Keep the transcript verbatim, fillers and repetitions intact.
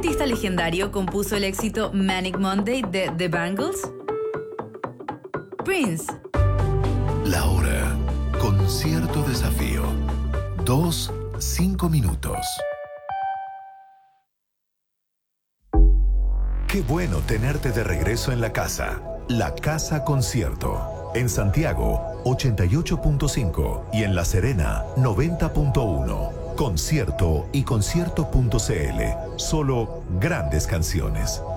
artista legendario compuso el éxito Manic Monday de The Bangles? Prince. La hora con cierto desafío. Dos, cinco minutos. Qué bueno tenerte de regreso en la casa. La Casa Concierto. En Santiago, ochenta y ocho punto cinco y en La Serena, noventa punto uno. Concierto y concierto punto c l. Solo grandes canciones.